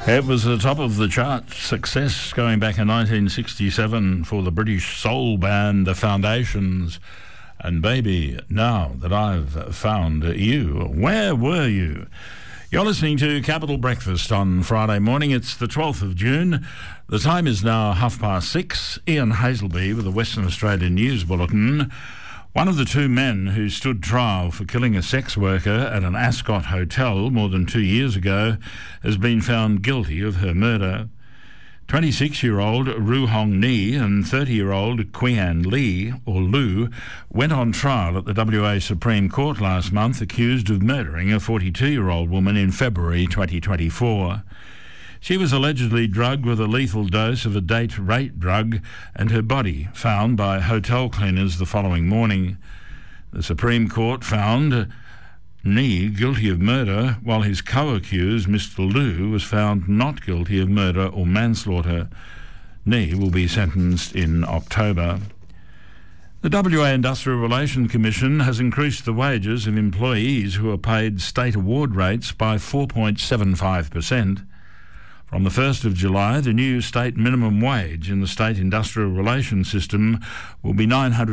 It was the top of the chart success going back in 1967 for the British soul band The Foundations. And baby, now that I've found you, where were you? You're listening to Capital Breakfast on Friday morning. It's the 12th of June. The time is now 6:30. Ian Hazelby with the Western Australian News Bulletin. One of the two men who stood trial for killing a sex worker at an Ascot hotel more than 2 years ago has been found guilty of her murder. 26-year-old Ru Hong Ni and 30-year-old Quian Lee, or Lu, went on trial at the WA Supreme Court last month accused of murdering a 42-year-old woman in February 2024. She was allegedly drugged with a lethal dose of a date rape drug and her body found by hotel cleaners the following morning. The Supreme Court found Ni guilty of murder, while his co-accused, Mr. Lu, was found not guilty of murder or manslaughter. Ni will be sentenced in October. The WA Industrial Relations Commission has increased the wages of employees who are paid state award rates by 4.75%. From the 1st of July, the new state minimum wage in the state industrial relations system will be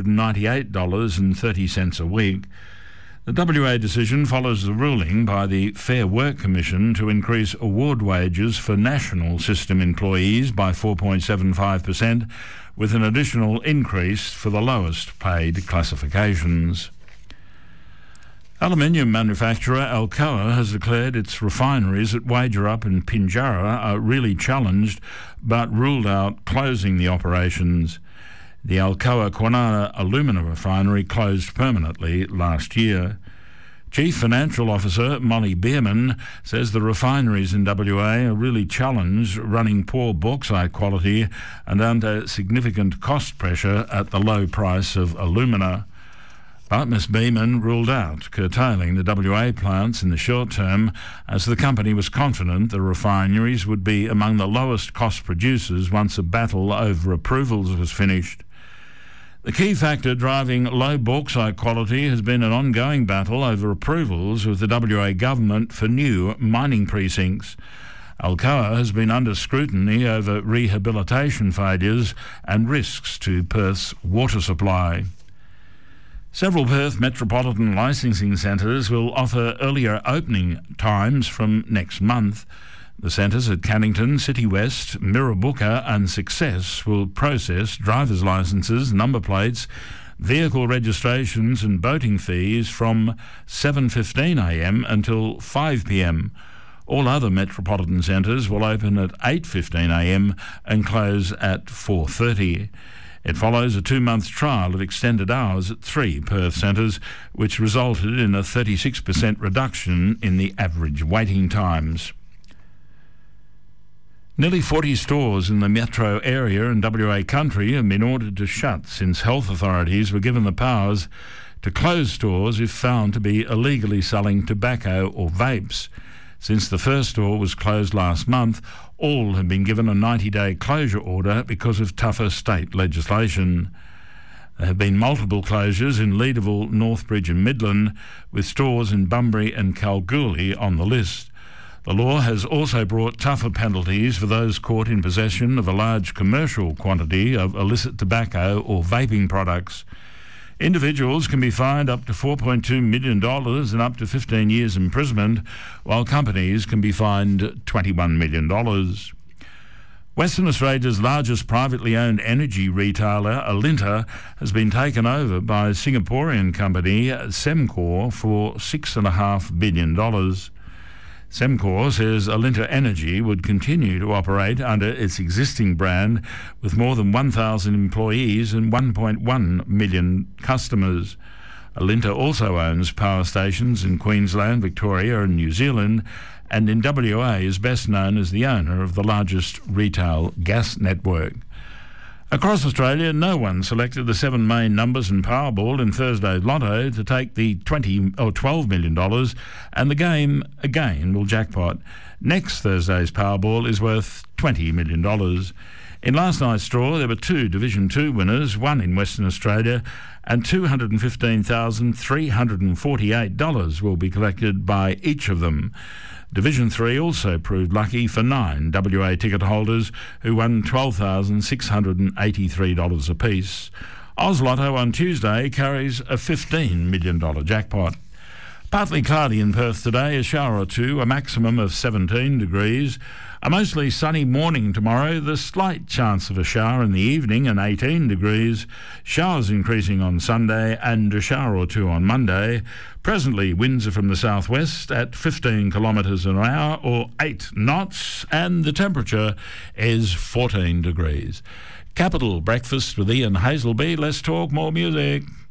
$998.30 a week. The WA decision follows the ruling by the Fair Work Commission to increase award wages for national system employees by 4.75%, with an additional increase for the lowest paid classifications. Aluminium manufacturer Alcoa has declared its refineries at Wagerup and Pinjarra are really challenged, but ruled out closing the operations. The Alcoa Kwinana alumina refinery closed permanently last year. Chief Financial Officer Molly Bierman says the refineries in WA are really challenged, running poor bauxite quality and under significant cost pressure at the low price of alumina. But Ms Beeman ruled out curtailing the WA plants in the short term, as the company was confident the refineries would be among the lowest cost producers once a battle over approvals was finished. The key factor driving low bauxite quality has been an ongoing battle over approvals with the WA government for new mining precincts. Alcoa has been under scrutiny over rehabilitation failures and risks to Perth's water supply. Several Perth metropolitan licensing centres will offer earlier opening times from next month. The centres at Cannington, City West, Mirrabooka and Success will process driver's licences, number plates, vehicle registrations and boating fees from 7:15am until 5pm. All other metropolitan centres will open at 8:15am and close at 4:30. It follows a 2-month trial of extended hours at 3 Perth centres, which resulted in a 36% reduction in the average waiting times. Nearly 40 stores in the metro area and WA country have been ordered to shut since health authorities were given the powers to close stores if found to be illegally selling tobacco or vapes. Since the first store was closed last month, all have been given a 90-day closure order because of tougher state legislation. There have been multiple closures in Leederville, Northbridge and Midland, with stores in Bunbury and Kalgoorlie on the list. The law has also brought tougher penalties for those caught in possession of a large commercial quantity of illicit tobacco or vaping products. Individuals can be fined up to $4.2 million and up to 15 years imprisonment, while companies can be fined $21 million. Western Australia's largest privately owned energy retailer, Alinta, has been taken over by Singaporean company Sembcorp for $6.5 billion. Sembcorp says Alinta Energy would continue to operate under its existing brand with more than 1,000 employees and 1.1 million customers. Alinta also owns power stations in Queensland, Victoria and New Zealand, and in WA is best known as the owner of the largest retail gas network. Across Australia, no one selected the 7 main numbers in Powerball in Thursday's Lotto to take the $12 million, and the game again will jackpot. Next Thursday's Powerball is worth $20 million. In last night's draw, there were 2 Division 2 winners, one in Western Australia, and $215,348 will be collected by each of them. Division 3 also proved lucky for 9 WA ticket holders who won $12,683 apiece. Oz Lotto on Tuesday carries a $15 million jackpot. Partly cloudy in Perth today, a shower or two, a maximum of 17 degrees. A mostly sunny morning tomorrow, the slight chance of a shower in the evening and 18 degrees. Showers increasing on Sunday and a shower or two on Monday. Presently, winds are from the southwest at 15 kilometres an hour or 8 knots, and the temperature is 14 degrees. Capital Breakfast with Ian Hazelby. Let's talk more music.